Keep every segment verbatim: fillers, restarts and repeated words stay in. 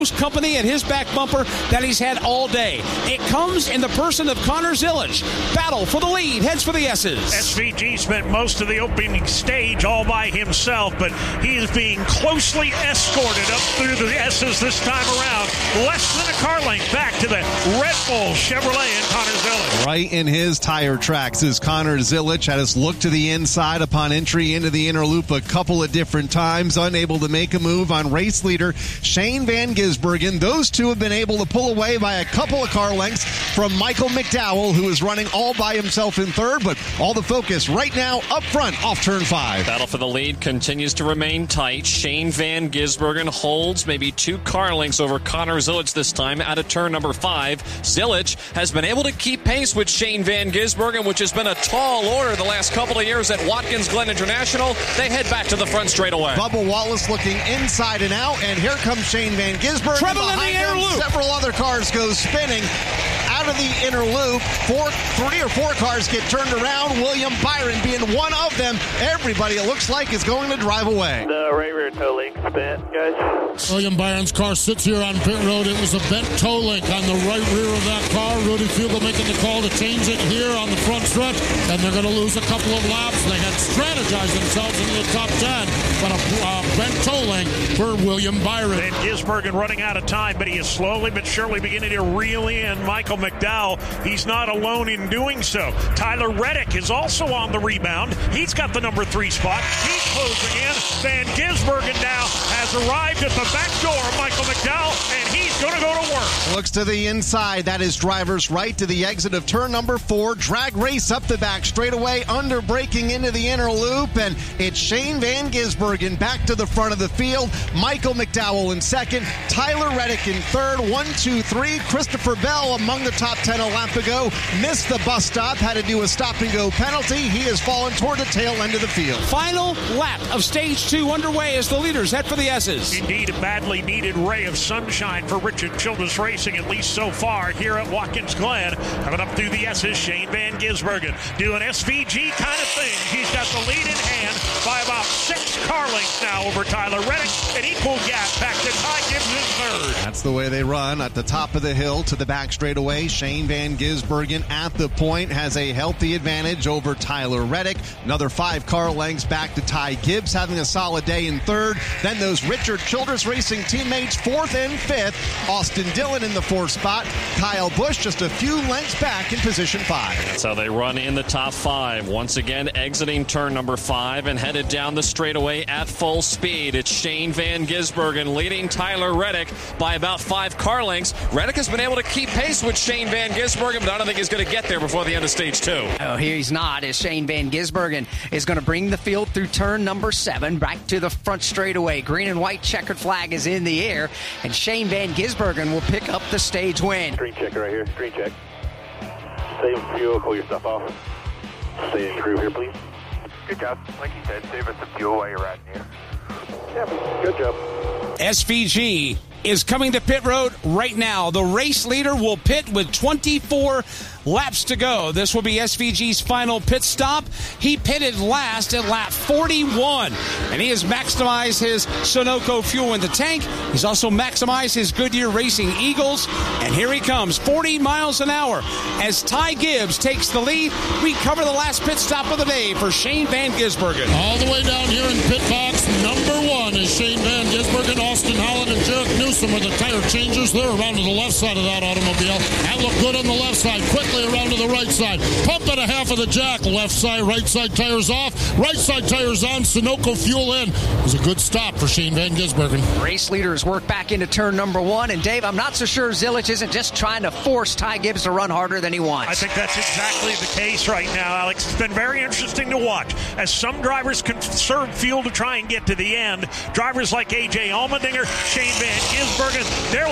company at his back bumper that he's had all day. It comes in the person of Connor Zilic. Battle for the lead, heads for the S's. S V G spent most of the opening stage all by himself, but he is being closely escorted up through the S's this time around. Less than a car length back to the Red Bull Chevrolet and Connor Zilic. Right in his tire tracks is Connor Zilic. Had us look to the inside upon entry into the inner loop a couple of different times, unable to make a move on race leader Shane Van Gisbergen. Those two have been able to pull away by a couple of car lengths from Michael McDowell, who is running all by himself in third, but all the focus right now up front off turn five. Battle for the lead continues to remain tight. Shane Van Gisbergen holds maybe two car lengths over Connor Zilic this time out of turn number five. Zilic has been able to keep pace with Shane Van Gisbergen, which has been a tall order the last couple of years at Watkins Glen International. They head back to the front straightaway. Bubba Wallace looking inside and out, and here comes Shane Van Gisbergen. Treble in the inner loop. Several other cars go spinning out of the inner loop. Four, three or four cars get turned around. William Byron being one of them. Everybody, it looks like, is going to drive away. The right rear toe link spent, guys. William Byron's car sits here on pit road. It was a bent toe link on the right rear of that car. Rudy Fugle making the call to change it here on the front stretch, and they're going to lose a couple of laps. They had strategized themselves into the top ten, but a uh, bent toe link for William Byron. Van Gisbergen running out of time, but he is slowly but surely beginning to reel in Michael McDowell. He's not alone in doing so. Tyler Reddick is also on the rebound. He's got the number three spot. He's closing in. Van Gisbergen now has arrived at the back door of Michael McDowell, and he's going to go to work. Looks to the inside. That is driver's right to the exit of turn number four. Drag race up the back straightaway, under braking into the inner loop, and it's Shane Van Gisbergen back to the front of the field. Michael McDowell in second. Tyler Reddick in third. One, two, three. Christopher Bell among the top ten a lap ago. Missed the bus stop. Had to do a stop-and-go penalty. He has fallen toward the tail end of the field. Final lap of stage two underway as the leaders head for the S's. Indeed, a badly needed ray of sunshine for Richard Childress Racing, at least so far here at Watkins Glen. Coming up through the S's, Shane Van Gisbergen doing S V G kind of thing. He's got the lead in hand by about six car lengths now over Tyler Reddick. An equal gap back to Ty Gibbs in third. That's the way they run at the top of the hill to the back straightaway. Shane Van Gisbergen at the point has a healthy advantage over Tyler Reddick. Another five car lengths back to Ty Gibbs, having a solid day in third. Then those Richard Childress Racing teammates fourth and fifth. Austin Dillon in the fourth spot. Kyle Busch just a few lengths back in position five. That's how they run in the top five. Once again, exiting turn number five and headed down the straightaway at full speed. It's Shane Van Gisbergen leading Tyler Reddick by about five car lengths. Reddick has been able to keep pace with Shane Van Gisbergen, but I don't think he's going to get there before the end of stage two. Oh, here he's not, as Shane Van Gisbergen is going to bring the field through turn number seven back to the front straightaway. Green and white checkered flag is in the air, and Shane Van Gisbergen will pick up the stage win. Screen check right here. Screen check. Save fuel. Pull your stuff off. Stay in the groove here, please. Good job. Like you said, save us some fuel while you're riding here. Yeah, good job. S V G is coming to pit road right now. The race leader will pit with twenty-four laps to go. This will be S V G's final pit stop. He pitted last at lap forty-one, and he has maximized his Sunoco fuel in the tank. He's also maximized his Goodyear Racing Eagles, and here he comes, forty miles an hour as Ty Gibbs takes the lead. We cover the last pit stop of the day for Shane Van Gisbergen. All the way down here in pit box, number one is Shane Van Gisbergen. Austin Holland and Jarek Newsom are the tire changers. They're around to the left side of that automobile. That looked good on the left side. Quickly around to the right side. Pump at a half of the jack. Left side, right side tires off. Right side tires on. Sunoco fuel in. It was a good stop for Shane Van Gisbergen. Race leaders work back into turn number one. And Dave, I'm not so sure Zilic isn't just trying to force Ty Gibbs to run harder than he wants. I think that's exactly the case right now, Alex. It's been very interesting to watch as some drivers conserve fuel to try and get to the end. Drivers like A J Allmendinger, Shane Van Gisbergen, they're like a couple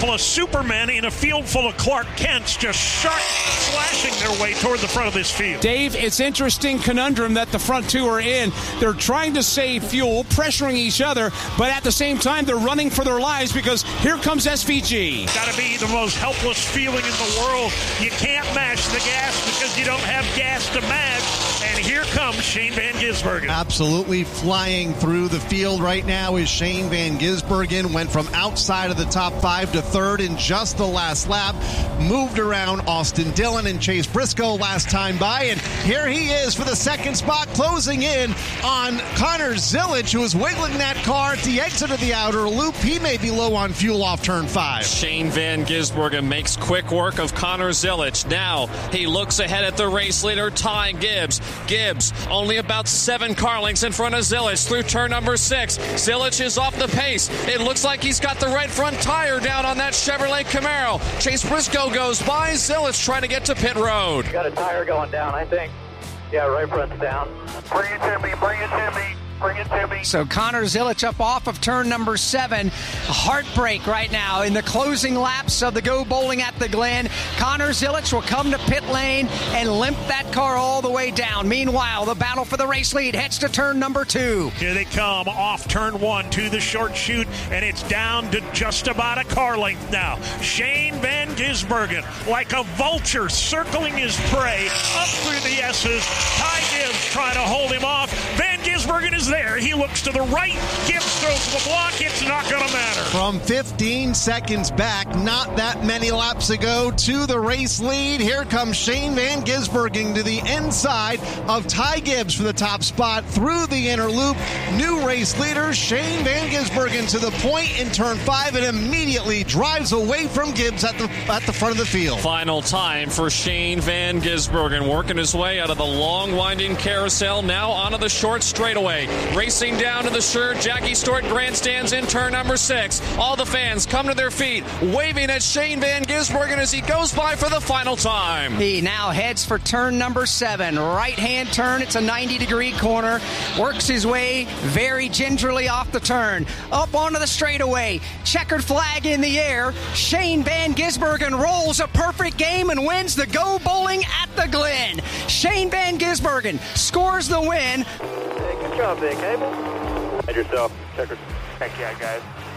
full of Supermen in a field full of Clark Kents just sharp slashing their way toward the front of this field. Dave, it's interesting conundrum that the front two are in. They're trying to save fuel, pressuring each other, but at the same time, they're running for their lives because here comes S V G. Got to be the most helpless feeling in the world. You can't mash the gas because you don't have gas to mash. And here comes Shane Van Gisbergen. Absolutely flying through the field right now is Shane Van Gisbergen. Went from outside of the top five to third in just the last lap. Moved around Austin Dillon and Chase Briscoe last time by. And here he is for the second spot, closing in on Connor Zilic, who is wiggling that car at the exit of the outer loop. He may be low on fuel off turn five. Shane Van Gisbergen makes quick work of Connor Zilic. Now he looks ahead at the race leader, Ty Gibbs. Gibbs only about seven car lengths in front of Zilic through turn number six. Zilic is off the pace. It looks like he's got the right front tire down on that Chevrolet Camaro. Chase Briscoe goes by. Zilic trying to get to pit road. Got a tire going down, I think. Yeah, right front's down. Bring it to me, bring it to me. Bring it to me. So Connor Zilic up off of turn number seven. A heartbreak right now in the closing laps of the Go Bowling at the Glen. Connor Zilic will come to pit lane and limp that car all the way down. Meanwhile, the battle for the race lead heads to turn number two. Here they come off turn one to the short chute, and it's down to just about a car length now. Shane Van Gisbergen, like a vulture circling his prey, up through the S's. Ty Gibbs trying to hold him off. Van Gisbergen is there. He looks to the right. Gibbs throws the block. It's not going to matter. From fifteen seconds back, not that many laps ago, to the race lead. Here comes Shane Van Gisbergen to the inside of Ty Gibbs for the top spot through the inner loop. New race leader, Shane Van Gisbergen, to the point in turn five and immediately drives away from Gibbs at the at the front of the field. Final time for Shane Van Gisbergen, working his way out of the long winding carousel, now onto the short straightaway. Racing down to the Sir Jackie Stewart grandstands in turn number six. All the fans come to their feet, waving at Shane Van Gisbergen as he goes by for the final time. He now heads for turn number seven. Right-hand turn. It's a ninety-degree corner. Works his way very gingerly off the turn. Up onto the straightaway. Checkered flag in the air. Shane Van Gisbergen rolls a perfect game and wins the Go Bowling at the Glen. Shane Van Gisbergen scores the win. Hey, good job, Big Cable. And yourself, Checker. Heck yeah, guys.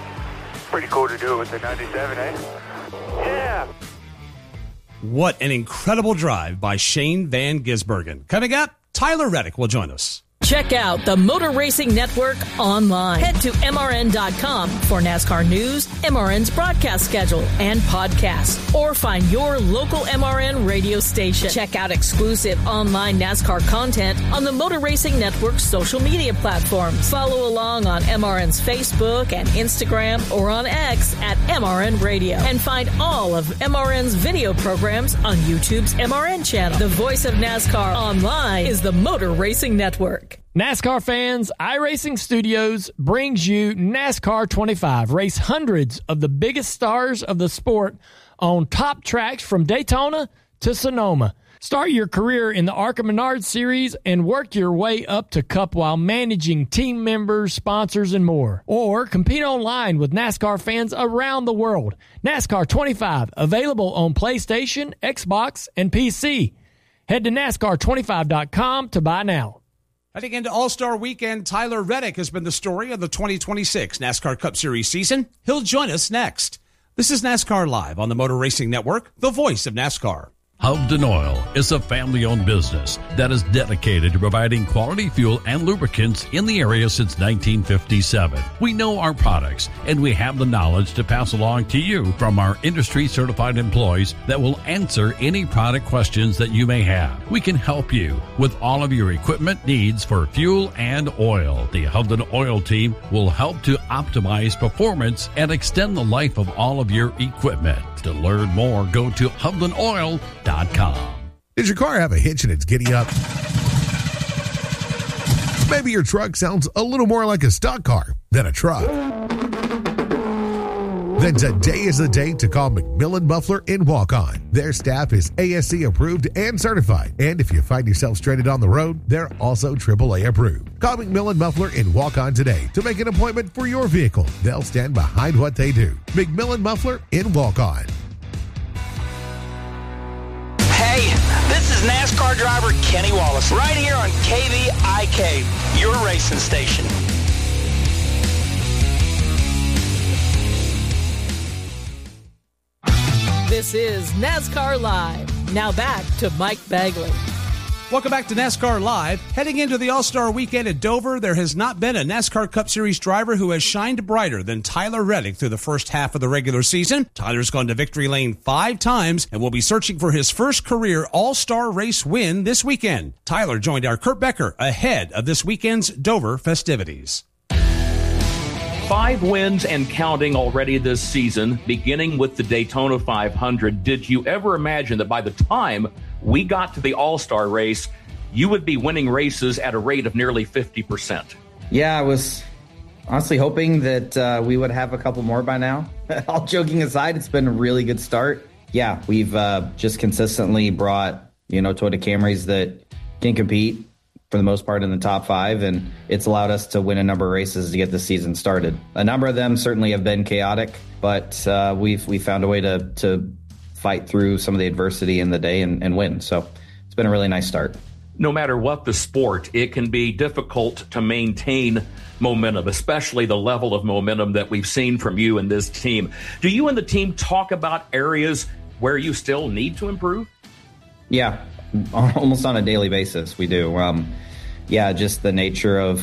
Pretty cool to do it with the ninety-seven, eh? Yeah. What an incredible drive by Shane Van Gisbergen. Coming up, Tyler Reddick will join us. Check out the Motor Racing Network online. Head to M R N dot com for NASCAR news, M R N's broadcast schedule, and podcasts. Or find your local M R N radio station. Check out exclusive online NASCAR content on the Motor Racing Network's social media platforms. Follow along on M R N's Facebook and Instagram or on X at M R N Radio. And find all of M R N's video programs on YouTube's M R N channel. The voice of NASCAR online is the Motor Racing Network. NASCAR fans, iRacing Studios brings you NASCAR twenty-five. Race hundreds of the biggest stars of the sport on top tracks from Daytona to Sonoma. Start your career in the ARCA Menard Series and work your way up to Cup while managing team members, sponsors, and more. Or compete online with NASCAR fans around the world. NASCAR twenty-five, available on PlayStation, Xbox, and P C. Head to NASCAR twenty-five dot com to buy now. Heading into All-Star Weekend, Tyler Reddick has been the story of the twenty twenty-six NASCAR Cup Series season. He'll join us next. This is NASCAR Live on the Motor Racing Network, the voice of NASCAR. Hovden Oil is a family-owned business that is dedicated to providing quality fuel and lubricants in the area since nineteen fifty-seven. We know our products, and we have the knowledge to pass along to you from our industry-certified employees that will answer any product questions that you may have. We can help you with all of your equipment needs for fuel and oil. The Hovden Oil team will help to optimize performance and extend the life of all of your equipment. To learn more, go to Hovden Oil dot com. Does your car have a hitch and it's giddy up? Maybe your truck sounds a little more like a stock car than a truck. then today is the day to call McMillan Muffler in Walk-On. Their staff is A S C approved and certified. And if you find yourself stranded on the road, they're also triple A approved. Call McMillan Muffler in Walk-On today to make an appointment for your vehicle. They'll stand behind what they do. McMillan Muffler in Walk-On. Hey, this is NASCAR driver Kenny Wallace, right here on K V I K, your racing station. This is NASCAR Live. Now back to Mike Bagley. Welcome back to NASCAR Live. Heading into the All-Star Weekend at Dover, there has not been a NASCAR Cup Series driver who has shined brighter than Tyler Reddick through the first half of the regular season. Tyler's gone to victory lane five times and will be searching for his first career All-Star race win this weekend. Tyler joined our Kurt Becker ahead of this weekend's Dover festivities. Five wins and counting already this season, beginning with the Daytona five hundred. Did you ever imagine that by the time we got to the All-Star race, you would be winning races at a rate of nearly fifty percent? Yeah, I was honestly hoping that uh, we would have a couple more by now. All joking aside, it's been a really good start. Yeah, we've uh, just consistently brought, you know, Toyota Camrys that can compete for the most part in the top five, and it's allowed us to win a number of races to get the season started. A number of them certainly have been chaotic, but uh, we've we found a way to to fight through some of the adversity in the day and, and win. So it's been a really nice start. No matter what the sport, it can be difficult to maintain momentum, especially the level of momentum that we've seen from you and this team. Do you and the team talk about areas where you still need to improve? Yeah, almost on a daily basis, we do. Um, yeah, just the nature of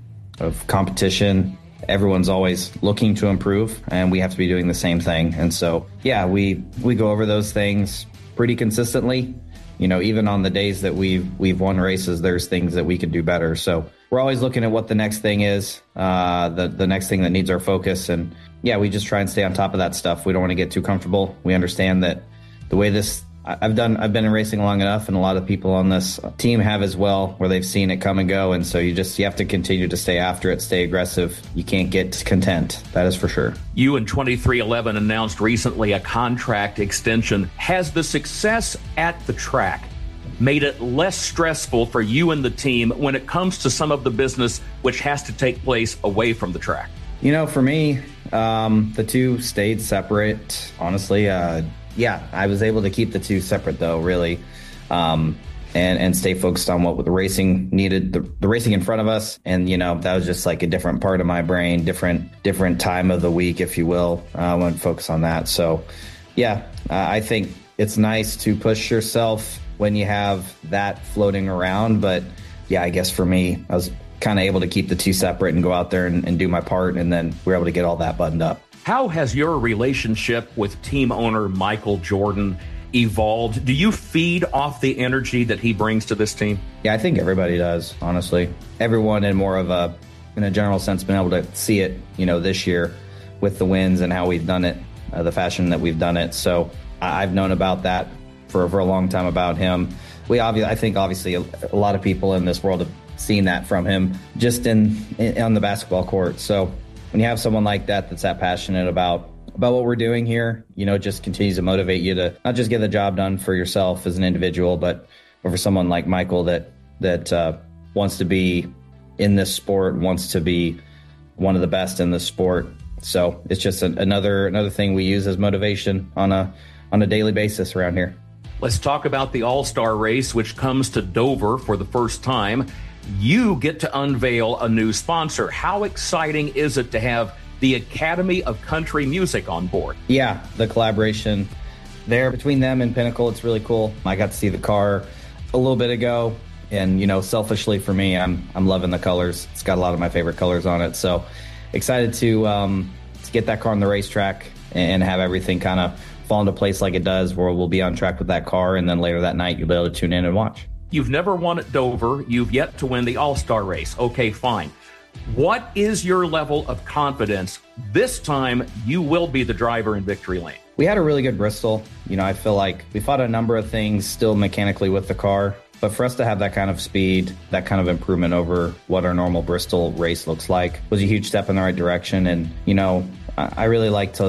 of competition. Everyone's always looking to improve, and we have to be doing the same thing. And so, yeah, we we go over those things pretty consistently. You know, even on the days that we've we've won races, there's things that we could do better. So we're always looking at what the next thing is, uh, the the next thing that needs our focus. And yeah, we just try and stay on top of that stuff. We don't want to get too comfortable. We understand that the way this I've done, I've been in racing long enough, and a lot of people on this team have as well, where they've seen it come and go. And so you just, you have to continue to stay after it, stay aggressive. You can't get content. That is for sure. You and twenty-three eleven announced recently a contract extension. Has the success at the track made it less stressful for you and the team when it comes to some of the business which has to take place away from the track? You know, for me, um, the two stayed separate, honestly. Uh, Yeah, I was able to keep the two separate, though, really, um, and and stay focused on what the racing needed, the, the racing in front of us. And, you know, that was just like a different part of my brain, different different time of the week, if you will. Uh, I want to focus on that. So, yeah, uh, I think it's nice to push yourself when you have that floating around. But, yeah, I guess for me, I was kind of able to keep the two separate and go out there and, and do my part. And then we were able to get all that buttoned up. How has your relationship with team owner Michael Jordan evolved? Do you feed off the energy that he brings to this team? Yeah, I think everybody does, honestly. Everyone in more of a, in a general sense, been able to see it, you know, this year with the wins and how we've done it, uh, the fashion that we've done it. So I've known about that for, for a long time about him. We obviously, I think obviously a, a lot of people in this world have seen that from him just in, in on the basketball court. So when you have someone like that that's that passionate about about what we're doing here, you know, it just continues to motivate you to not just get the job done for yourself as an individual, but for someone like Michael that that uh, wants to be in this sport, wants to be one of the best in this sport. So it's just a, another another thing we use as motivation on a on a daily basis around here. Let's talk about the All-Star race, which comes to Dover for the first time. You get to unveil a new sponsor. How exciting is it to have the Academy of Country Music on board? Yeah, the collaboration there between them and Pinnacle, it's really cool. I got to see the car a little bit ago, and, you know, selfishly for me, I'm I'm loving the colors. It's got a lot of my favorite colors on it. So excited to, um, to get that car on the racetrack and have everything kind of fall into place like it does, where we'll be on track with that car, and then later that night you'll be able to tune in and watch. You've never won at Dover. You've yet to win the All-Star race. Okay, fine. What is your level of confidence this time you will be the driver in victory lane? We had a really good Bristol. You know, I feel like we fought a number of things still mechanically with the car, but for us to have that kind of speed, that kind of improvement over what our normal Bristol race looks like was a huge step in the right direction. And, you know, I really like to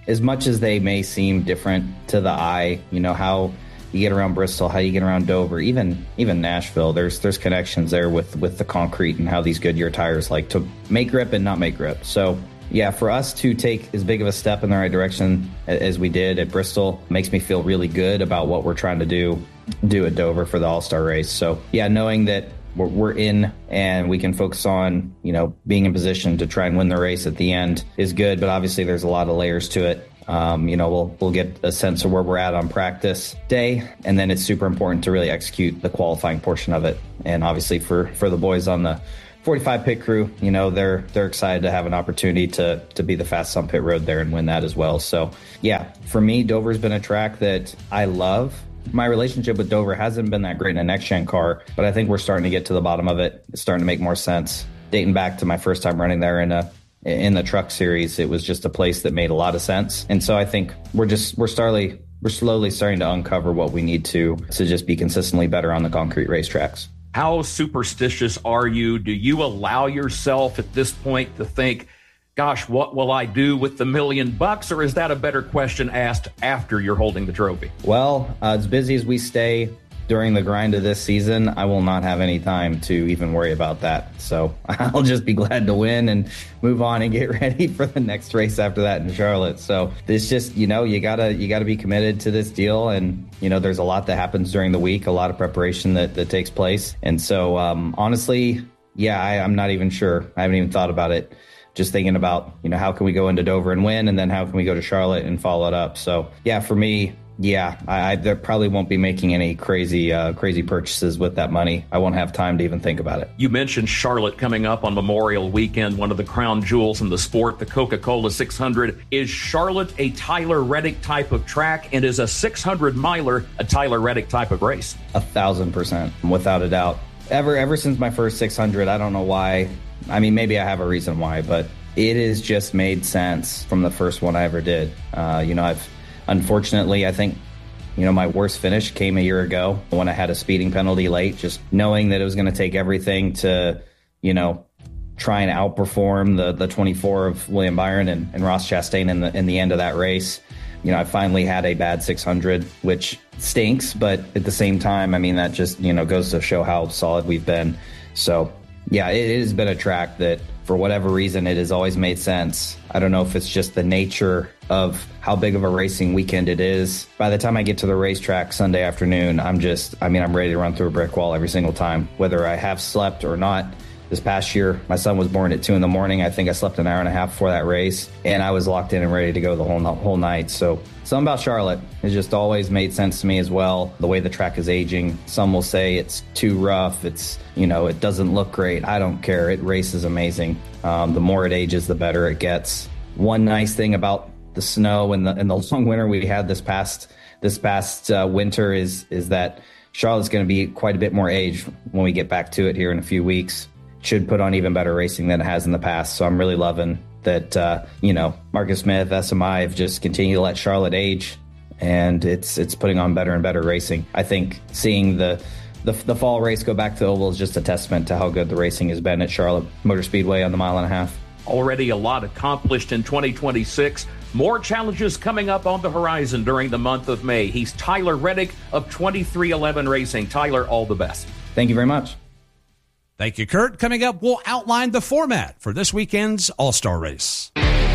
as much as they may seem different to the eye, you know, how you get around Bristol, how you get around Dover, even even Nashville, there's there's connections there with, with the concrete and how these Goodyear tires like to make grip and not make grip. So, yeah, for us to take as big of a step in the right direction as we did at Bristol makes me feel really good about what we're trying to do do at Dover for the All-Star race. So, yeah, knowing that we're, we're in and we can focus on, you know, being in position to try and win the race at the end is good. But obviously there's a lot of layers to it. Um, you know, we'll we'll get a sense of where we're at on practice day, and then it's super important to really execute the qualifying portion of it. And obviously for, for the boys on the forty-five pit crew, you know, they're they're excited to have an opportunity to to be the fastest on pit road there and win that as well. So, yeah, for me, Dover's been a track that I love. My relationship with Dover hasn't been that great in a next-gen car, but I think we're starting to get to the bottom of it. It's starting to make more sense. Dating back to my first time running there in a in the truck series, it was just a place that made a lot of sense. And so I think we're just we're slowly we're slowly starting to uncover what we need to to just be consistently better on the concrete racetracks. How superstitious are you? Do you allow yourself at this point to think, gosh, what will I do with the million bucks? Or is that a better question asked after you're holding the trophy? Well, uh, as busy as we stay during the grind of this season, I will not have any time to even worry about that. So I'll just be glad to win and move on and get ready for the next race after that in Charlotte. So it's just, you know, you gotta you gotta be committed to this deal. And, you know, there's a lot that happens during the week, a lot of preparation that, that takes place. And so um, honestly, yeah, I, I'm not even sure. I haven't even thought about it. Just thinking about, you know, how can we go into Dover and win? And then how can we go to Charlotte and follow it up? So, yeah, for me, yeah, I, I probably won't be making any crazy, uh, crazy purchases with that money. I won't have time to even think about it. You mentioned Charlotte coming up on Memorial Weekend, one of the crown jewels in the sport, the Coca-Cola six hundred. Is Charlotte a Tyler Reddick type of track, and is a six hundred miler a Tyler Reddick type of race? A thousand percent, without a doubt. Ever, ever since my first six hundred, I don't know why. I mean, maybe I have a reason why, but it has just made sense from the first one I ever did. Uh, you know, I've unfortunately, I think, you know, my worst finish came a year ago when I had a speeding penalty late, just knowing that it was going to take everything to, you know, try and outperform the the twenty-four of William Byron and, and Ross Chastain in the in the end of that race. You know, I finally had a bad six hundred, which stinks, but at the same time, I mean, that just, you know, goes to show how solid we've been. So, yeah, it, it has been a track that, for whatever reason, it has always made sense. I don't know if it's just the nature of how big of a racing weekend it is. By the time I get to the racetrack Sunday afternoon, I'm just, I mean, I'm ready to run through a brick wall every single time, whether I have slept or not. This past year, my son was born at two in the morning. I think I slept an hour and a half before that race, and I was locked in and ready to go the whole whole night. So something about Charlotte has just always made sense to me as well. The way the track is aging, some will say it's too rough. It's, you know, it doesn't look great. I don't care. It races amazing. Um, the more it ages, the better it gets. One nice thing about the snow and the and the long winter we had this past this past uh, winter is is that Charlotte's going to be quite a bit more aged when we get back to it here in a few weeks. Should put on even better racing than it has in the past. So I'm really loving that, uh, you know, Marcus Smith, S M I have just continued to let Charlotte age, and it's it's putting on better and better racing. I think seeing the, the the fall race go back to Oval is just a testament to how good the racing has been at Charlotte Motor Speedway on the mile and a half. Already a lot accomplished in twenty twenty-six. More challenges coming up on the horizon during the month of May. He's Tyler Reddick of twenty-three eleven Racing. Tyler, all the best. Thank you very much. Thank you, Kurt. Coming up, we'll outline the format for this weekend's All-Star Race.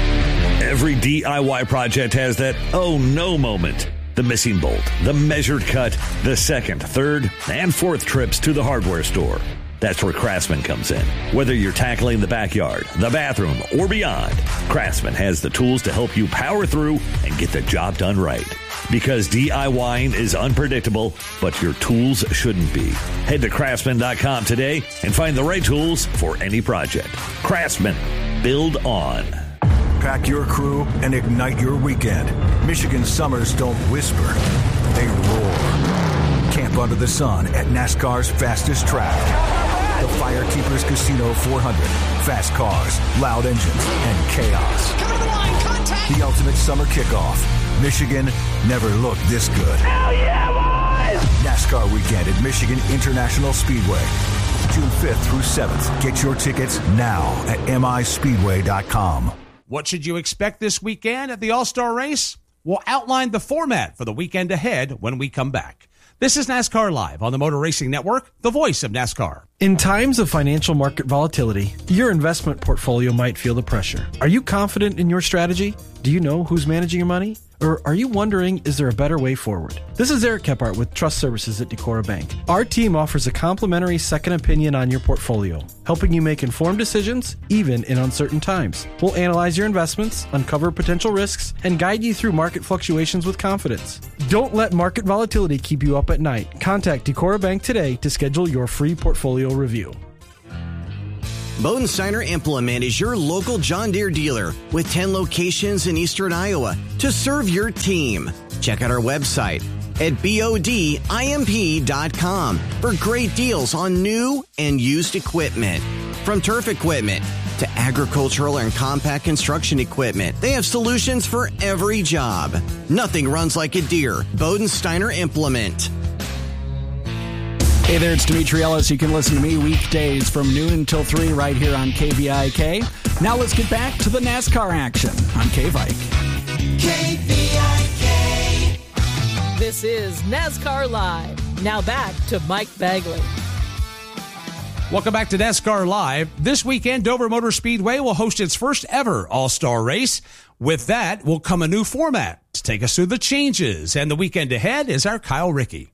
Every D I Y project has that oh no moment. The missing bolt, the measured cut, the second, third, and fourth trips to the hardware store. That's where Craftsman comes in. Whether you're tackling the backyard, the bathroom, or beyond, Craftsman has the tools to help you power through and get the job done right. Because DIYing is unpredictable, but your tools shouldn't be. Head to craftsman dot com today and find the right tools for any project. Craftsman. Build on. Pack your crew and ignite your weekend. Michigan summers don't whisper, they roar. Camp under the sun at NASCAR's fastest track. The Firekeepers Casino four hundred. Fast cars, loud engines, and chaos. Coming to the line, contact! The ultimate summer kickoff. Michigan never looked this good. Hell yeah, boys! NASCAR weekend at Michigan International Speedway. June fifth through seventh. Get your tickets now at M I speedway dot com. What should you expect this weekend at the All-Star Race? We'll outline the format for the weekend ahead when we come back. This is NASCAR Live on the Motor Racing Network, the voice of NASCAR. In times of financial market volatility, your investment portfolio might feel the pressure. Are you confident in your strategy? Do you know who's managing your money? Or are you wondering, is there a better way forward? This is Eric Kephart with Trust Services at Decorah Bank. Our team offers a complimentary second opinion on your portfolio, helping you make informed decisions, even in uncertain times. We'll analyze your investments, uncover potential risks, and guide you through market fluctuations with confidence. Don't let market volatility keep you up at night. Contact Decorah Bank today to schedule your free portfolio review. Bodensteiner Implement is your local John Deere dealer with ten locations in eastern Iowa to serve your team. Check out our website at bodimp dot com for great deals on new and used equipment. From turf equipment to agricultural and compact construction equipment, they have solutions for every job. Nothing runs like a Deere. Bodensteiner Implement. Hey there, it's Dimitri Ellis. You can listen to me weekdays from noon until three right here on K V I K. Now let's get back to the NASCAR action on K-Vike. K V I K. This is NASCAR Live. Now back to Mike Bagley. Welcome back to NASCAR Live. This weekend, Dover Motor Speedway will host its first ever All-Star race. With that will come a new format. To take us through the changes and the weekend ahead is our Kyle Rickey.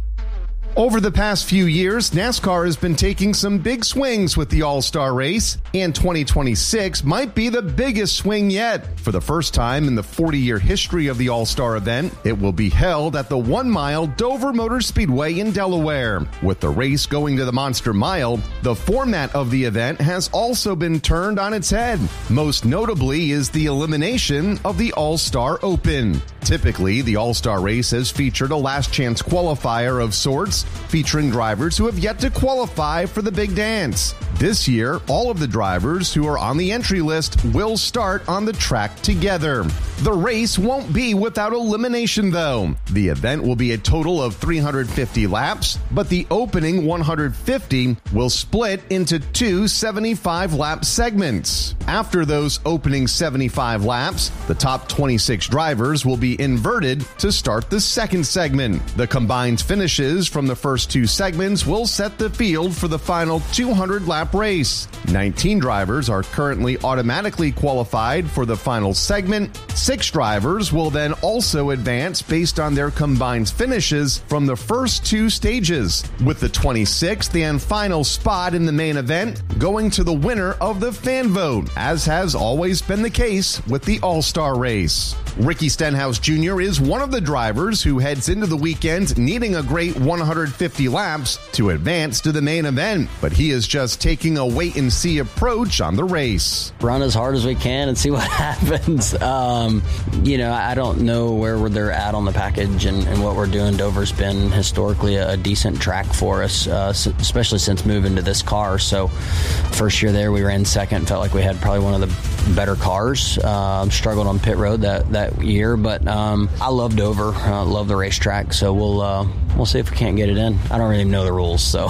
Over the past few years, NASCAR has been taking some big swings with the All-Star race, and twenty twenty-six might be the biggest swing yet. For the first time in the forty-year history of the All-Star event, it will be held at the one-mile Dover Motor Speedway in Delaware. With the race going to the Monster Mile, the format of the event has also been turned on its head. Most notably is the elimination of the All-Star Open. Typically, the All-Star race has featured a last-chance qualifier of sorts, featuring drivers who have yet to qualify for the big dance. This year, all of the drivers who are on the entry list will start on the track together. The race won't be without elimination, though. The event will be a total of three hundred fifty laps, but the opening one hundred fifty will split into two seventy-five lap segments. After those opening seventy-five laps, the top twenty-six drivers will be inverted to start the second segment. The combined finishes from the first two segments will set the field for the final two hundred lap race. nineteen drivers are currently automatically qualified for the final segment. Six drivers will then also advance based on their combined finishes from the first two stages, with the twenty-sixth and final spot in the main event going to the winner of the fan vote, as has always been the case with the All-Star race. Ricky Stenhouse Junior is one of the drivers who heads into the weekend needing a great one hundred fifty laps to advance to the main event, but he is just taking a wait-and-see approach on the race. Run as hard as we can and see what happens. Um, you know, I don't know where they're at on the package and, and what we're doing. Dover's been historically a, a decent track for us, uh, especially since moving to this car. So first year there, we ran second. Felt like we had probably one of the better cars. Uh, struggled on pit road that, that year, but um, I love Dover. I uh, love the racetrack, so we'll uh, we'll see if we can't get it in. I don't really know the rules, so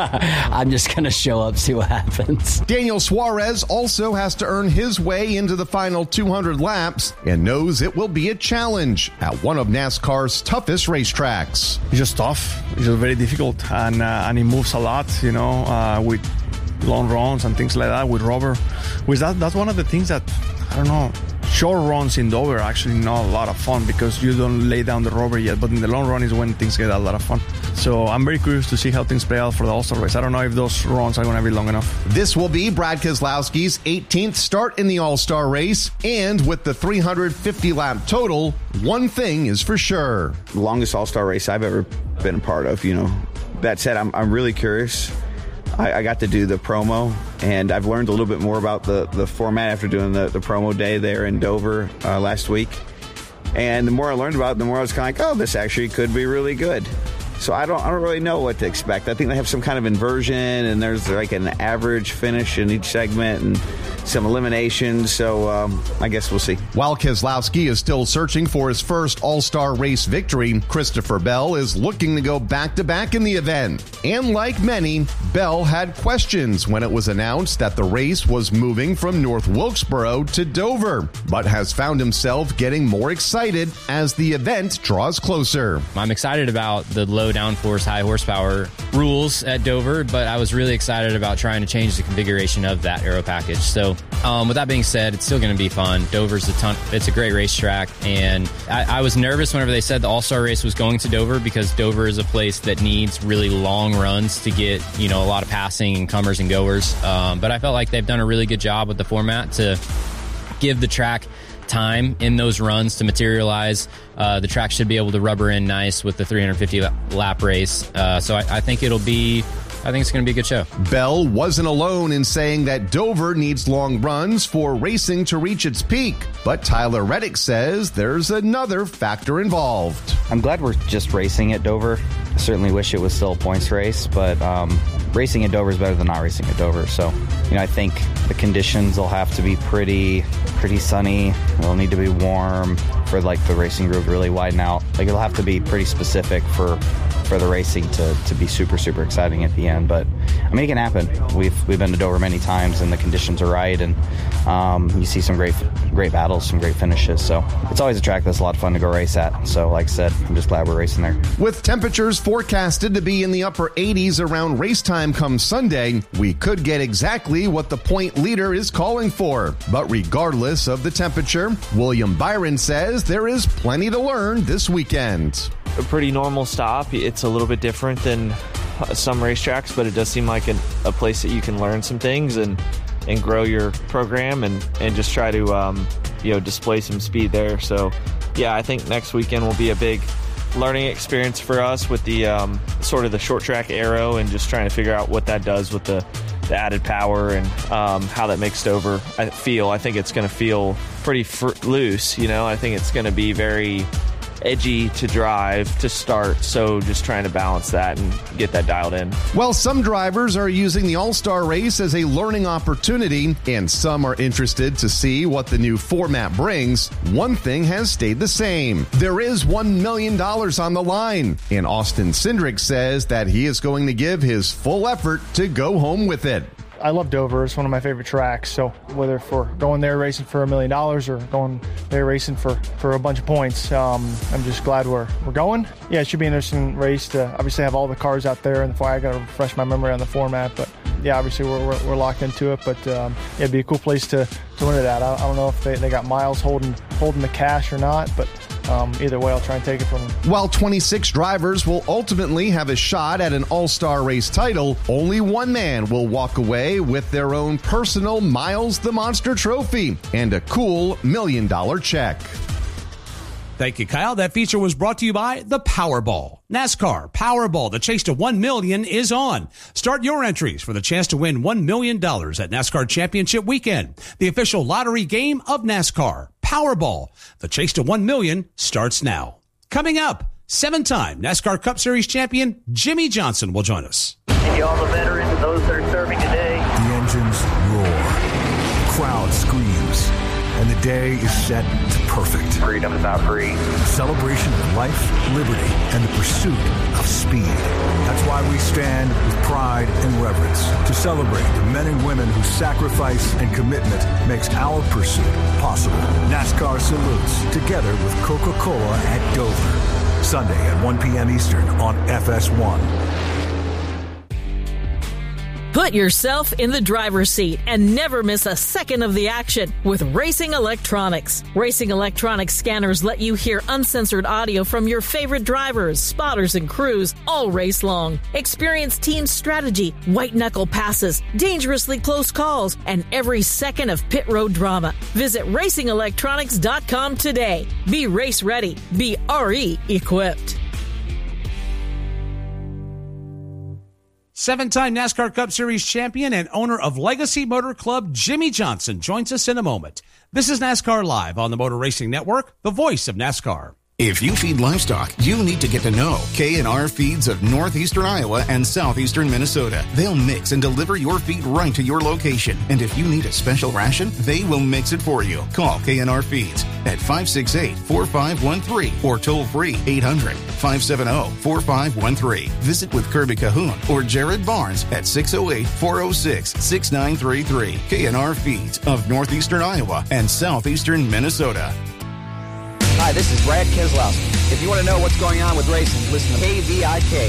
I'm just going to show up, see what happens. Daniel Suarez also has to earn his way into the final two hundred laps and knows it will be a challenge at one of NASCAR's toughest racetracks. It's just tough. It's just very difficult, and uh, and it moves a lot, you know, uh, with long runs and things like that with rubber. With that, that's one of the things that, I don't know, short runs in Dover are actually not a lot of fun because you don't lay down the rubber yet, but in the long run is when things get a lot of fun. So I'm very curious to see how things play out for the All-Star race. I don't know if those runs are going to be long enough. This will be Brad Keselowski's eighteenth start in the All-Star race, and with the three hundred fifty lap total, one thing is for sure. The longest All-Star race I've ever been a part of, you know. That said, I'm, I'm really curious. I, I got to do the promo, and I've learned a little bit more about the, the format after doing the, the promo day there in Dover uh, last week. And the more I learned about it, the more I was kind of like, oh, this actually could be really good. So I don't I don't really know what to expect. I think they have some kind of inversion, and there's like an average finish in each segment. And some eliminations. So um, I guess we'll see. While Keselowski is still searching for his first All-Star race victory, Christopher Bell is looking to go back-to-back in the event. And like many, Bell had questions when it was announced that the race was moving from North Wilkesboro to Dover, but has found himself getting more excited as the event draws closer. I'm excited about the low downforce, high horsepower rules at Dover, but I was really excited about trying to change the configuration of that aero package. So um, with that being said, it's still going to be fun. Dover's a ton. It's a great racetrack, and I, I was nervous whenever they said the All-Star race was going to Dover, because Dover is a place that needs really long runs to get, you know, a lot of passing and comers and goers. Um, but I felt like they've done a really good job with the format to give the track time in those runs to materialize. Uh, the track should be able to rubber in nice with the three hundred fifty lap race. Uh, so I, I think it'll be, I think it's going to be a good show. Bell wasn't alone in saying that Dover needs long runs for racing to reach its peak. But Tyler Reddick says there's another factor involved. I'm glad we're just racing at Dover. I certainly wish it was still a points race, but um, racing at Dover is better than not racing at Dover. So, you know, I think the conditions will have to be pretty, pretty sunny. It'll need to be warm for like the racing group to really widen out. Like it'll have to be pretty specific for for the racing to, to be super, super exciting at the end. But I mean, it can happen. We've we've been to Dover many times, and the conditions are right, and um, you see some great great battles, some great finishes. So it's always a track that's a lot of fun to go race at. So like I said, I'm just glad we're racing there. With temperatures forecasted to be in the upper eighties around race time come Sunday, we could get exactly what the point leader is calling for. But regardless of the temperature, William Byron says there is plenty to learn this weekend. A pretty normal stop. It's a little bit different than some racetracks, but it does seem like an, a place that you can learn some things and and grow your program and, and just try to um, you know display some speed there. So yeah, I think next weekend will be a big learning experience for us with the um, sort of the short track aero and just trying to figure out what that does with the, the added power and um, how that makes Dover I feel. I think it's going to feel pretty fr- loose. You know, I think it's going to be very edgy to drive to start, so just trying to balance that and get that dialed in. Well, some drivers are using the All-Star race as a learning opportunity, and some are interested to see what the new format brings. One thing has stayed the same. There is one million dollars on the line, and Austin Cindric says that he is going to give his full effort to go home with it. I love Dover. It's one of my favorite tracks. So whether for going there racing for a million dollars or going there racing for, for a bunch of points, um, I'm just glad we're we're going. Yeah, it should be an interesting race to obviously have all the cars out there. And the I got to refresh my memory on the format, but yeah, obviously we're we're, we're locked into it. But um, yeah, it'd be a cool place to, to win it at. I, I don't know if they, they got Miles holding holding the cash or not, but Um, either way, I'll try and take it from them. While twenty-six drivers will ultimately have a shot at an All-Star race title, only one man will walk away with their own personal Miles the Monster trophy and a cool million-dollar check. Thank you, Kyle. That feature was brought to you by the Powerball. NASCAR Powerball, the chase to one million dollars is on. Start your entries for the chance to win one million dollars at NASCAR Championship Weekend, the official lottery game of NASCAR. Powerball, the chase to one million dollars starts now. Coming up, seven-time NASCAR Cup Series champion Jimmie Johnson will join us. And you all the veterans and those that are serving today. The engines roar. The crowd screams. And the day is set to perfect. Freedom is not free. A celebration of life, liberty, and the pursuit of speed. That's why we stand with pride and reverence to celebrate the men and women whose sacrifice and commitment makes our pursuit possible. NASCAR salutes together with Coca-Cola at Dover. Sunday at one p.m. Eastern on F S one. Put yourself in the driver's seat and never miss a second of the action with Racing Electronics. Racing Electronics scanners let you hear uncensored audio from your favorite drivers, spotters, and crews all race long. Experience team strategy, white-knuckle passes, dangerously close calls, and every second of pit road drama. Visit racing electronics dot com today. Be race ready. Be R E equipped. Seven-time NASCAR Cup Series champion and owner of Legacy Motor Club, Jimmie Johnson, joins us in a moment. This is NASCAR Live on the Motor Racing Network, the voice of NASCAR. If you feed livestock, you need to get to know K and R Feeds of northeastern Iowa and southeastern Minnesota. They'll mix and deliver your feed right to your location. And if you need a special ration, they will mix it for you. Call K and R Feeds at five six eight, four five one three or toll free eight hundred, five seven zero, four five one three. Visit with Kirby Cahoon or Jared Barnes at six oh eight, four oh six, six nine three three. K and R Feeds of northeastern Iowa and southeastern Minnesota. Hi, this is Brad Keselowski. If you want to know what's going on with racing, listen to K V I K.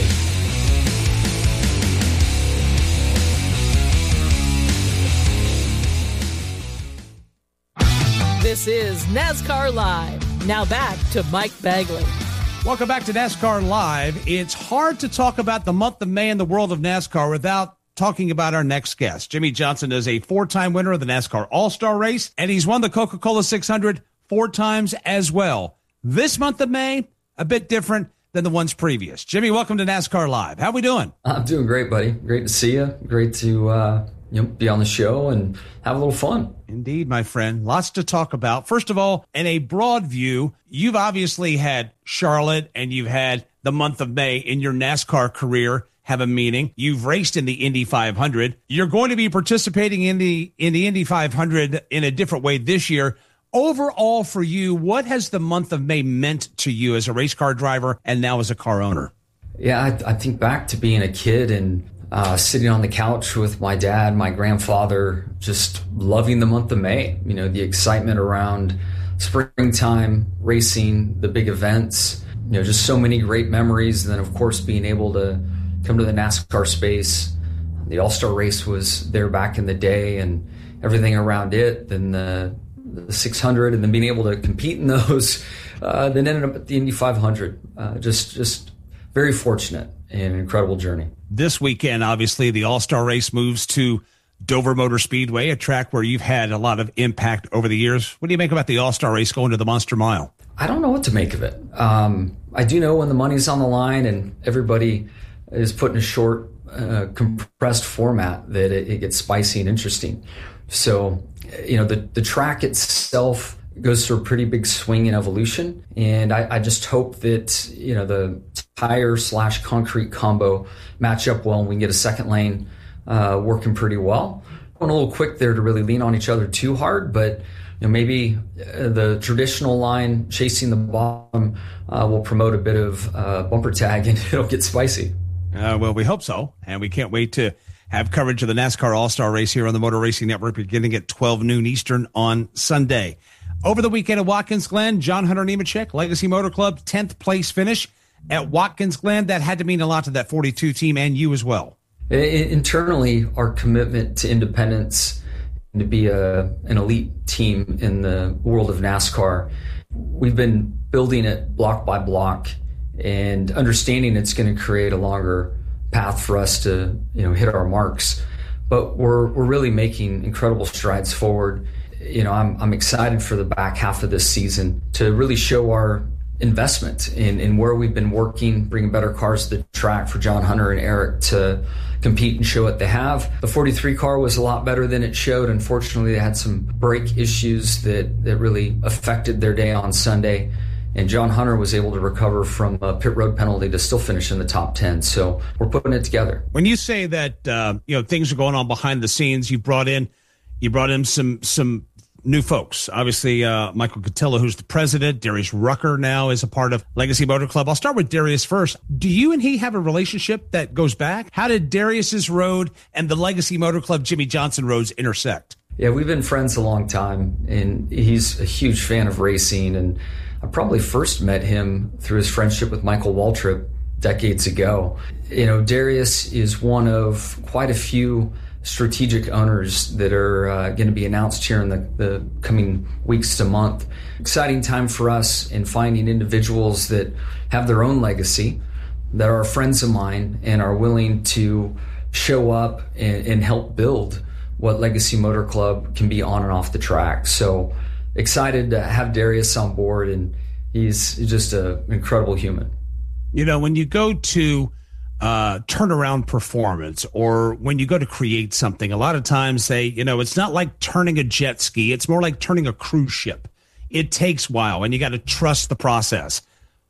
This is NASCAR Live. Now back to Mike Bagley. Welcome back to NASCAR Live. It's hard to talk about the month of May in the world of NASCAR without talking about our next guest. Jimmie Johnson is a four-time winner of the NASCAR All-Star Race, and he's won the Coca-Cola six hundred four times as well. This month of May, a bit different than the ones previous. Jimmy, welcome to NASCAR Live. How we doing? I'm doing great, buddy. Great to see you. Great to uh, you know, be on the show and have a little fun. Indeed, my friend. Lots to talk about. First of all, in a broad view, you've obviously had Charlotte and you've had the month of May in your NASCAR career have a meaning. You've raced in the Indy five hundred. You're going to be participating in the in the Indy five hundred in a different way this year. Overall, for you, what has the month of May meant to you as a race car driver and now as a car owner? Yeah, I, I think back to being a kid and uh, sitting on the couch with my dad, my grandfather, just loving the month of May. You know, the excitement around springtime, racing, the big events, you know, just so many great memories. And then, of course, being able to come to the NASCAR space. The All-Star race was there back in the day and everything around it. Then the the six hundred, and then being able to compete in those, uh, then ended up at the Indy five hundred. Uh, just, just very fortunate and an incredible journey. This weekend, obviously, the All-Star race moves to Dover Motor Speedway, a track where you've had a lot of impact over the years. What do you make about the All-Star race going to the Monster Mile? I don't know what to make of it. Um, I do know when the money's on the line and everybody is put in a short, uh, compressed format that it, it gets spicy and interesting. So, you know, the, the track itself goes through a pretty big swing in evolution. And I, I just hope that, you know, the tire slash concrete combo match up well and we can get a second lane uh, working pretty well. Going a little quick there to really lean on each other too hard, but you know, maybe the traditional line chasing the bottom uh, will promote a bit of uh, bumper tag and it'll get spicy. Uh, well, we hope so. And we can't wait to have coverage of the NASCAR All-Star race here on the Motor Racing Network beginning at twelve noon Eastern on Sunday. Over the weekend at Watkins Glen, John Hunter Nemechek, Legacy Motor Club, tenth place finish at Watkins Glen. That had to mean a lot to that forty-two team and you as well. Internally, our commitment to independence and to be a, an elite team in the world of NASCAR, we've been building it block by block and understanding it's going to create a longer path for us to, you know, hit our marks. But we're we're really making incredible strides forward. You know, I'm I'm excited for the back half of this season to really show our investment in, in where we've been working, bringing better cars to the track for John Hunter and Eric to compete and show what they have. The forty-three car was a lot better than it showed. Unfortunately, they had some brake issues that, that really affected their day on Sunday. And John Hunter was able to recover from a pit road penalty to still finish in the top ten. So we're putting it together. When you say that, uh, you know, things are going on behind the scenes, you brought in, you brought in some, some new folks. Obviously, uh, Michael Cotillo, who's the president. Darius Rucker now is a part of Legacy Motor Club. I'll start with Darius first. Do you and he have a relationship that goes back? How did Darius's road and the Legacy Motor Club Jimmie Johnson roads intersect? Yeah, we've been friends a long time, and he's a huge fan of racing. And I probably first met him through his friendship with Michael Waltrip decades ago. You know, Darius is one of quite a few strategic owners that are uh, going to be announced here in the, the coming weeks to month. Exciting time for us in finding individuals that have their own legacy, that are friends of mine and are willing to show up and, and help build what Legacy Motor Club can be on and off the track. So excited to have Darius on board, and he's just an incredible human. You know, when you go to uh, turnaround performance or when you go to create something, a lot of times they, you know, it's not like turning a jet ski. It's more like turning a cruise ship. It takes a while, and you got to trust the process.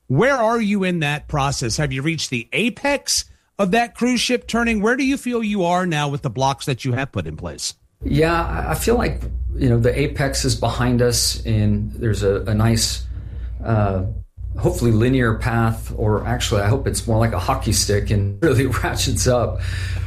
Where are you in that process? Have you reached the apex of that cruise ship turning? Where do you feel you are now with the blocks that you have put in place? Yeah, I feel like, you know, the apex is behind us, and there's a, a nice, uh, hopefully linear path, or actually I hope it's more like a hockey stick and really ratchets up.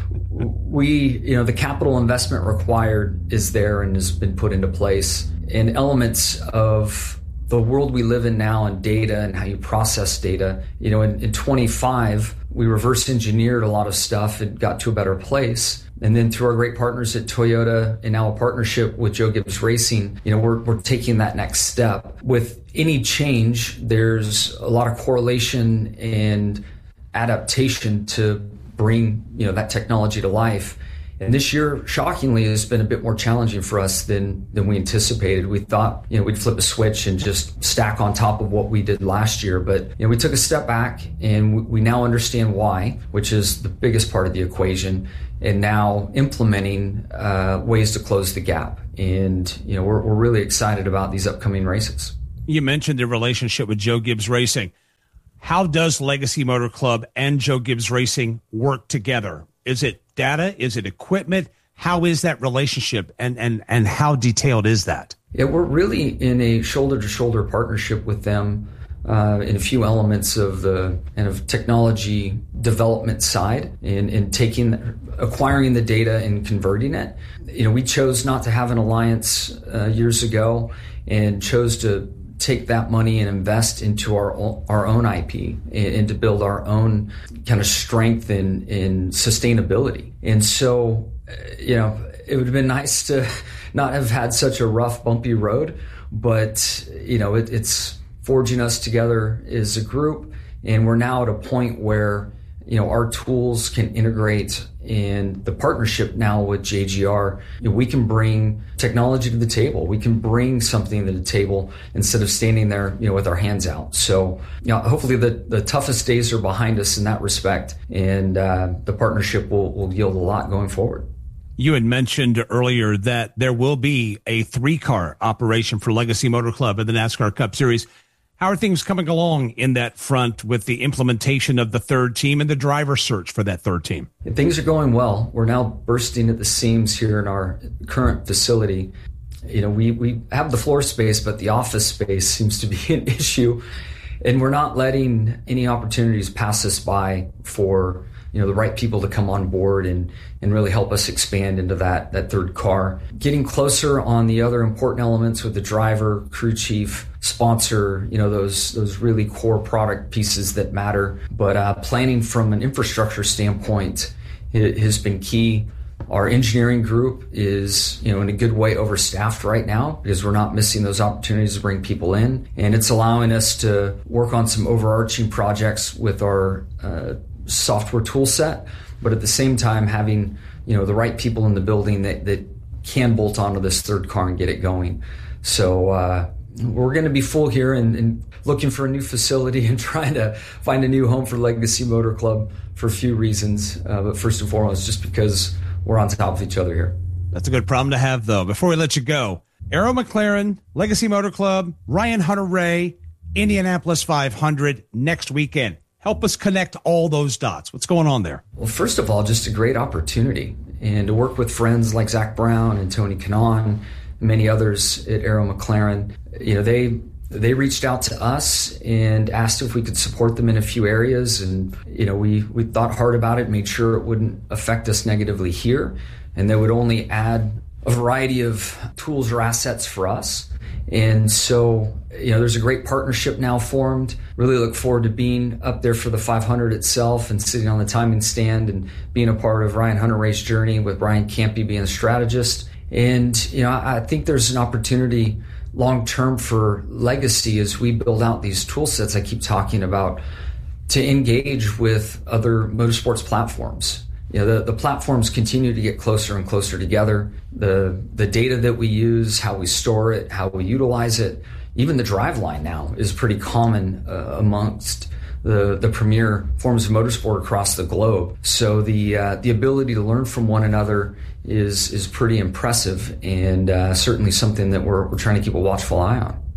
We, you know, the capital investment required is there and has been put into place, and elements of the world we live in now and data and how you process data. You know, in, in twenty-five, we reverse engineered a lot of stuff and got to a better place. And then through our great partners at Toyota and now a partnership with Joe Gibbs Racing, you know, we're, we're taking that next step. With any change, there's a lot of correlation and adaptation to bring, you know, that technology to life. And this year, shockingly, has been a bit more challenging for us than than we anticipated. We thought, you know, we'd flip a switch and just stack on top of what we did last year. But, you know, we took a step back, and we, we now understand why, which is the biggest part of the equation, and now implementing uh, ways to close the gap. And, you know, we're, we're really excited about these upcoming races. You mentioned the relationship with Joe Gibbs Racing. How does Legacy Motor Club and Joe Gibbs Racing work together? Is it data? Is it equipment? How is that relationship, and, and, and how detailed is that? Yeah, we're really in a shoulder-to-shoulder partnership with them uh, in a few elements of the kind of technology development side, and, and taking, acquiring the data and converting it. You know, we chose not to have an alliance uh, years ago, and chose to take that money and invest into our own, our own I P, and, and to build our own kind of strength in, in sustainability. And so, you know, it would have been nice to not have had such a rough, bumpy road, but, you know, it, it's forging us together as a group. And we're now at a point where, you know, our tools can integrate, and the partnership now with J G R, you know, we can bring technology to the table. We can bring something to the table instead of standing there, you know, with our hands out. So, you know, hopefully the, the toughest days are behind us in that respect, and uh, the partnership will, will yield a lot going forward. You had mentioned earlier that there will be a three-car operation for Legacy Motor Club in the NASCAR Cup Series. How are things coming along in that front with the implementation of the third team and the driver search for that third team? Things are going well. We're now bursting at the seams here in our current facility. You know, we, we have the floor space, but the office space seems to be an issue. And we're not letting any opportunities pass us by for, you know, the right people to come on board and, and really help us expand into that, that third car. Getting closer on the other important elements with the driver, crew chief, sponsor, you know, those those really core product pieces that matter. But uh, planning from an infrastructure standpoint it has been key. Our engineering group is, you know, in a good way overstaffed right now because we're not missing those opportunities to bring people in. And it's allowing us to work on some overarching projects with our uh, software tool set, but at the same time having, you know, the right people in the building that, that can bolt onto this third car and get it going. So uh, we're going to be full here and, and looking for a new facility and trying to find a new home for Legacy Motor Club for a few reasons. Uh, but first and foremost, just because we're on top of each other here. That's a good problem to have, though. Before we let you go, Arrow McLaren, Legacy Motor Club, Ryan Hunter-Reay, Indianapolis five hundred next weekend. Help us connect all those dots. What's going on there? Well, first of all, just a great opportunity. And to work with friends like Zach Brown and Tony Kanaan and many others at Arrow McLaren, you know, they they reached out to us and asked if we could support them in a few areas. And, you know, we, we thought hard about it, made sure it wouldn't affect us negatively here, and that would only add a variety of tools or assets for us. And so, you know, there's a great partnership now formed. Really look forward to being up there for the five hundred itself and sitting on the timing stand and being a part of Ryan Hunter-Reay's journey with Brian Campy being the strategist. And, you know, I think there's an opportunity long-term for Legacy as we build out these tool sets I keep talking about to engage with other motorsports platforms. You know, the, the platforms continue to get closer and closer together. The the data that we use, how we store it, how we utilize it, even the driveline now is pretty common uh, amongst the, the premier forms of motorsport across the globe. So the uh, the ability to learn from one another is is pretty impressive, and uh, certainly something that we're we're trying to keep a watchful eye on.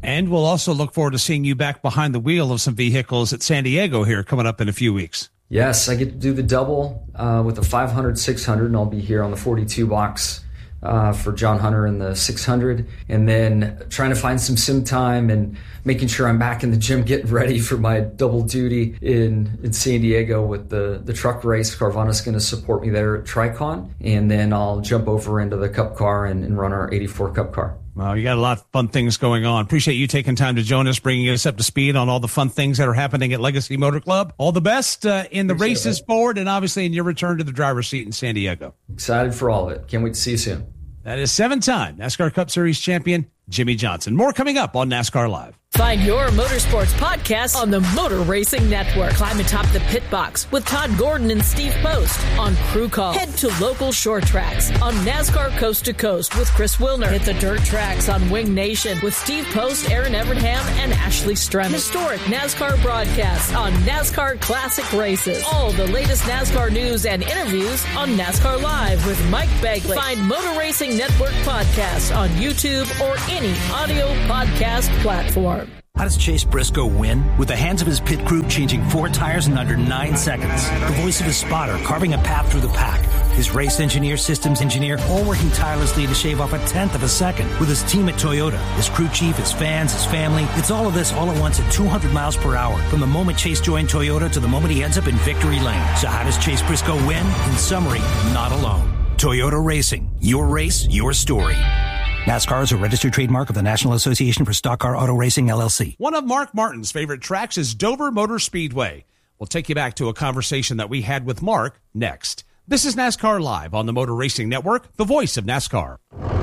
And we'll also look forward to seeing you back behind the wheel of some vehicles at San Diego here coming up in a few weeks. Yes, I get to do the double uh, with the five hundred, six hundred, and I'll be here on the forty-two box uh, for John Hunter in the six hundred. And then trying to find some sim time and making sure I'm back in the gym getting ready for my double duty in, in San Diego with the, the truck race. Carvana's going to support me there at Tricon. And then I'll jump over into the Cup car and, and run our eighty-four Cup car. Well, you got a lot of fun things going on. Appreciate you taking time to join us, bringing us up to speed on all the fun things that are happening at Legacy Motor Club. All the best uh, in the Appreciate races it. forward and obviously in your return to the driver's seat in San Diego. Excited for all of it. Can't wait to see you soon. That is seven-time NASCAR Cup Series champion Jimmie Johnson. More coming up on NASCAR Live. Find your motorsports podcast on the Motor Racing Network. Climb atop the pit box with Todd Gordon and Steve Post on Crew Call. Head to local short tracks on NASCAR Coast to Coast with Chris Wilner. Hit the dirt tracks on Wing Nation with Steve Post, Aaron Evernham, and Ashley Strem. Historic NASCAR broadcasts on NASCAR Classic Races. All the latest NASCAR news and interviews on NASCAR Live with Mike Bagley. Find Motor Racing Network podcasts on YouTube or any audio podcast platform. How does Chase Briscoe win? With the hands of his pit crew changing four tires in under nine seconds. The voice of his spotter carving a path through the pack. His race engineer, systems engineer, all working tirelessly to shave off a tenth of a second. With his team at Toyota, his crew chief, his fans, his family. It's all of this all at once at two hundred miles per hour. From the moment Chase joined Toyota to the moment he ends up in victory lane. So how does Chase Briscoe win? In summary, not alone. Toyota Racing. Your race, your story. NASCAR is a registered trademark of the National Association for Stock Car Auto Racing, L L C. One of Mark Martin's favorite tracks is Dover Motor Speedway. We'll take you back to a conversation that we had with Mark next. This is NASCAR Live on the Motor Racing Network, the voice of NASCAR.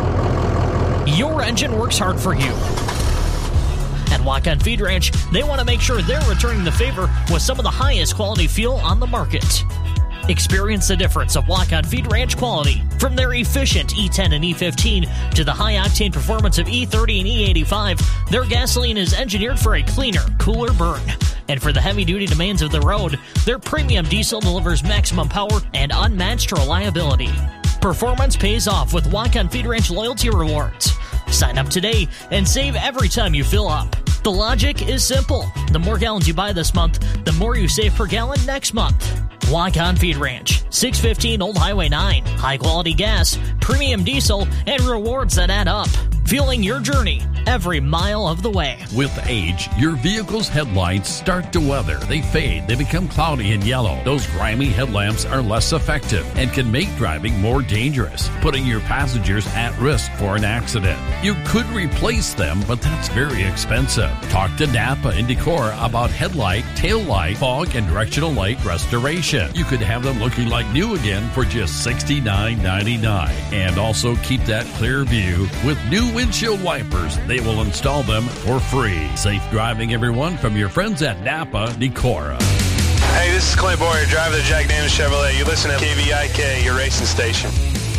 Your engine works hard for you. At Lock-On Feed Ranch, they want to make sure they're returning the favor with some of the highest quality fuel on the market. Experience the difference of Lock-On Feed Ranch quality. From their efficient E ten and E fifteen to the high-octane performance of E thirty and E eighty-five, their gasoline is engineered for a cleaner, cooler burn. And for the heavy-duty demands of the road, their premium diesel delivers maximum power and unmatched reliability. Performance pays off with Lock-On Feed Ranch loyalty rewards. Sign up today and save every time you fill up. The logic is simple. The more gallons you buy this month, the more you save per gallon next month. Lock-On Feed Ranch, six fifteen Old Highway nine. High-quality gas, premium diesel, and rewards that add up. Fueling your journey every mile of the way. With age, your vehicle's headlights start to weather. They fade. They become cloudy and yellow. Those grimy headlamps are less effective and can make driving more dangerous, putting your passengers at risk for an accident. You could replace them, but that's very expensive. Talk to Napa and Decor about headlight, tail light, fog, and directional light restoration. You could have them looking like new again for just sixty-nine ninety-nine. And also keep that clear view with new windshield wipers. They will install them for free. Safe driving, everyone, from your friends at Napa Decora. Hey, this is Clint Boyer, driver of the Jack Daniels Chevrolet. You listen to K V I K, your racing station.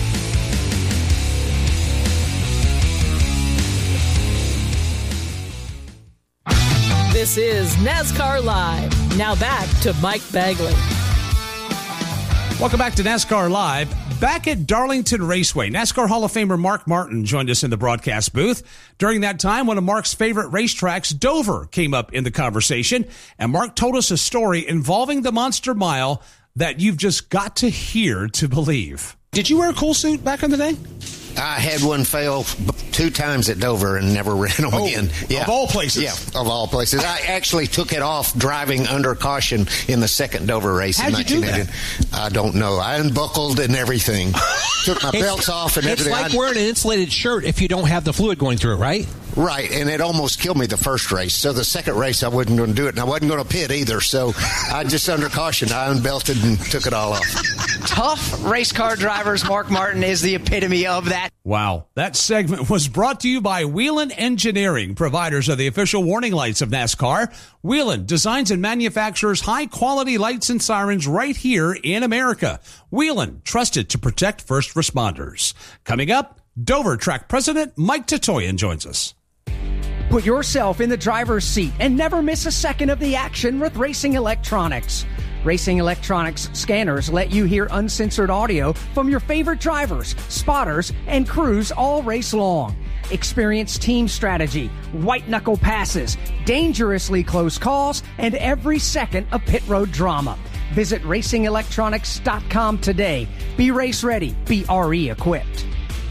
This is NASCAR Live. Now back to Mike Bagley. Welcome back to NASCAR Live. Back at Darlington Raceway, NASCAR Hall of Famer Mark Martin joined us in the broadcast booth. During that time, one of Mark's favorite racetracks, Dover, came up in the conversation. And Mark told us a story involving the Monster Mile that you've just got to hear to believe. Did you wear a cool suit back in the day? I had one fail two times at Dover and never ran them oh, again. Yeah. Of all places. Yeah, of all places. I actually took it off driving under caution in the second Dover race. How'd in you do that? I don't know. I unbuckled and everything. Took my belts off and everything. It's like I, wearing an insulated shirt if you don't have the fluid going through it, right? Right, and it almost killed me the first race. So the second race, I wasn't going to do it, and I wasn't going to pit either. So I just under caution, I unbelted and took it all off. Tough race car drivers. Mark Martin is the epitome of that. Wow. That segment was brought to you by Whelen Engineering, providers of the official warning lights of NASCAR. Whelen designs and manufactures high-quality lights and sirens right here in America. Whelen, trusted to protect first responders. Coming up, Dover track president Mike Tatoyan joins us. Put yourself in the driver's seat and never miss a second of the action with Racing Electronics. Racing Electronics scanners let you hear uncensored audio from your favorite drivers, spotters, and crews all race long. Experience team strategy, white-knuckle passes, dangerously close calls, and every second of pit road drama. Visit racing electronics dot com today. Be race ready. Be R E equipped.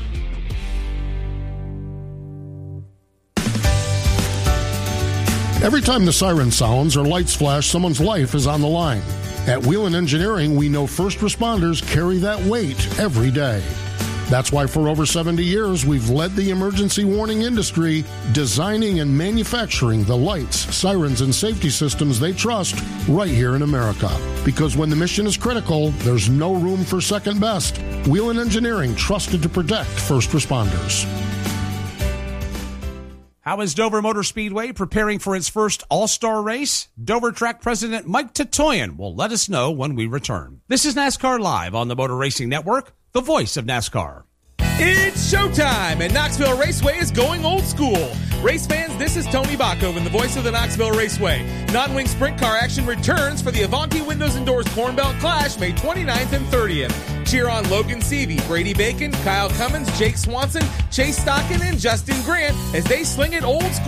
Every time the siren sounds or lights flash, someone's life is on the line. At Whelen Engineering, we know first responders carry that weight every day. That's why for over seventy years, we've led the emergency warning industry, designing and manufacturing the lights, sirens, and safety systems they trust right here in America. Because when the mission is critical, there's no room for second best. Whelen Engineering, trusted to protect first responders. How is Dover Motor Speedway preparing for its first All-Star race? Dover Track President Mike Tatoyan will let us know when we return. This is NASCAR Live on the Motor Racing Network, the voice of NASCAR. It's showtime, and Knoxville Raceway is going old school. Race fans, this is Tony Bachhoven, the voice of the Knoxville Raceway. Non-wing sprint car action returns for the Avanti Windows and Doors Corn Belt Clash May twenty-ninth and thirtieth. Cheer on Logan Seavey, Brady Bacon, Kyle Cummins, Jake Swanson, Chase Stockin, and Justin Grant as they sling it old school